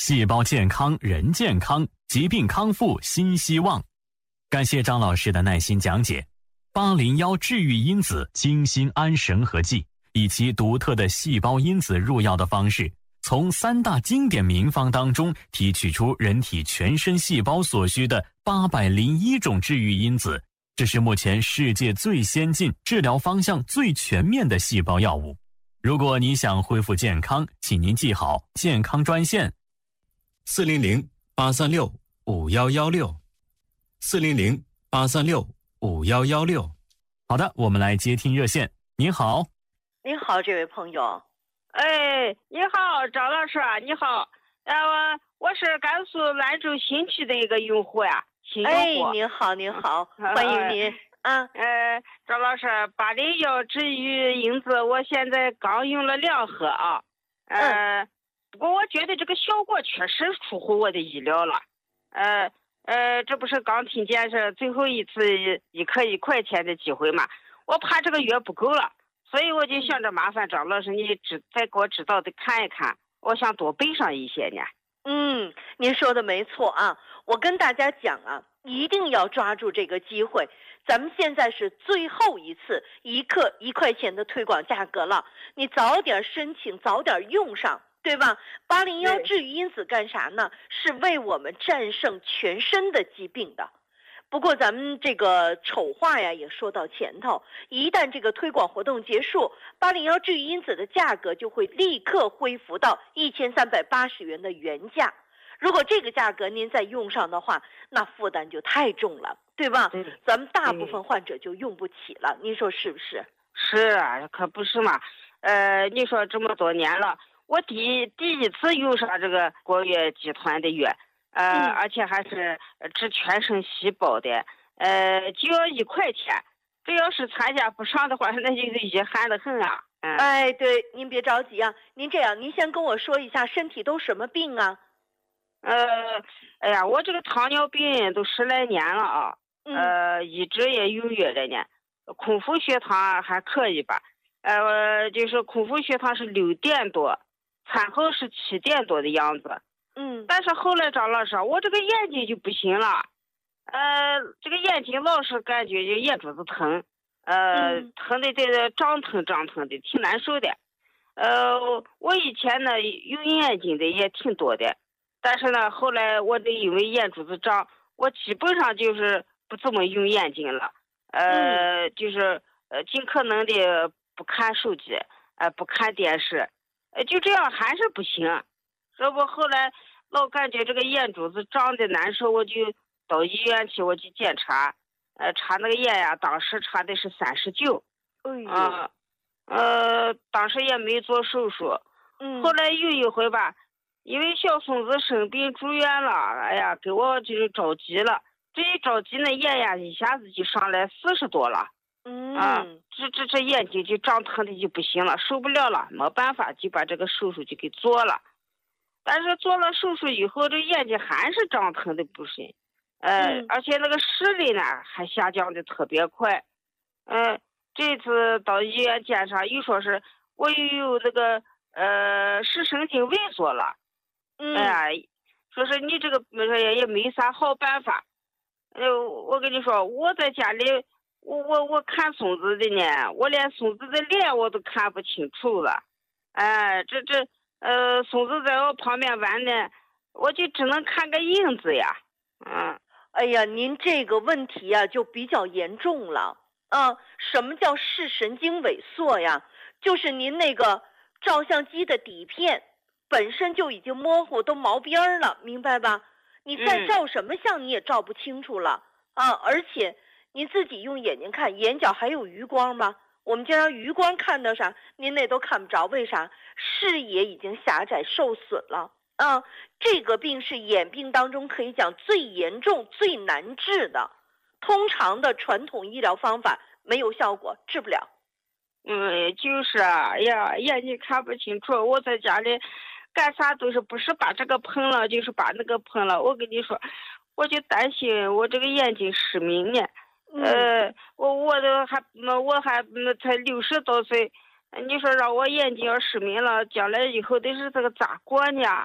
细胞健康，人健康，疾病康复新希望。感谢张老师的耐心讲解。801治愈因子精心安神和剂，以其独特的细胞因子入药的方式，从3大经典名方当中提取出人体全身细胞所需的801种治愈因子，这是目前世界最先进、治疗方向最全面的细胞药物。如果你想恢复健康，请您记好健康专线：400-836-5116，400-836-5116。好的，我们来接听热线。您好。 您好，这位朋友。 哎，你好，张老师，你好。我是甘肃兰州新区的一个用户呀，新用户。 哎，您好，您好，欢迎您。 张老师，801治愈因子，我现在刚用了2盒啊。不过我觉得这个效果确实出乎我的意料了。这不是刚听见是最后一次1颗1块钱的机会嘛？我怕这个月不够了，所以我就想着麻烦张老师你再给我指导的看一看，我想多备上一些呢。 您说的没错啊，我跟大家讲啊，一定要抓住这个机会。咱们现在是最后一次1克1块钱的推广价格了，你早点申请，早点用上，对吧？801治愈因子干啥呢？是为我们战胜全身的疾病的。不过咱们这个丑话呀也说到前头，一旦这个推广活动结束，801治愈因子的价格就会立刻恢复到1380元的原价。如果这个价格您再用上的话，那负担就太重了，对吧？咱们大部分患者就用不起了，您说是不是？ 是啊，可不是嘛。你说这么多年了，我第一次用上这个国药集团的药，而且还是治全身细胞的，就要1块钱。这要是参加不上的话，那就是遗憾的很啊。 哎，对，您别着急啊，您这样，您先跟我说一下身体都什么病啊？ 哎呀，我这个糖尿病都10来年了啊，一直也用药了呢。空腹血糖还可以吧，就是空腹血糖是6点多，餐后是7点多的样子。但是后来张老师，我这个眼睛就不行了，这个眼睛老是感觉就眼珠子疼，疼的这胀疼的，挺难受的。我以前呢用眼睛的也挺多的。但是呢，后来我得因为眼珠子胀，我基本上就是不怎么用眼睛了，就是尽可能的不看手机，不看电视，就这样还是不行。这不后来老感觉这个眼珠子胀的难受，我就到医院去，我去检查，查那个眼呀，当时查的是39，当时也没做手术，后来有一回吧。因为小孙子生病住院了，哎呀，给我就是着急了。这一着急呢，眼呀一下子就上来40多了。这眼睛就胀疼的就不行了，受不了了，没办法就把这个手术就给做了。但是做了手术以后，这眼睛还是胀疼的不行。而且那个视力呢还下降的特别快。这次到医院检查，又说是我又有那个视神经萎缩了。说是你这个也没啥好办法。我跟你说，我在家里，我看孙子的呢，我连孙子的脸我都看不清楚了。孙子在我旁边玩呢，我就只能看个影子呀。 哎呀，您这个问题呀就比较严重了。什么叫视神经萎缩呀？就是您那个照相机的底片本身就已经模糊，都毛边了，明白吧？你再照什么相你也照不清楚了而且你自己用眼睛看，眼角还有余光吗？我们经常余光看到啥，您那都看不着，为啥？视野已经狭窄受损了这个病是眼病当中可以讲最严重最难治的，通常的传统医疗方法没有效果，治不了。 就是哎呀，眼睛看不清楚，我在家里干啥都是不是把这个碰了，就是把那个碰了。我跟你说，我就担心我这个眼睛失明呢。我还才60多岁，你说让我眼睛要失明了，将来以后得是这个咋过呢？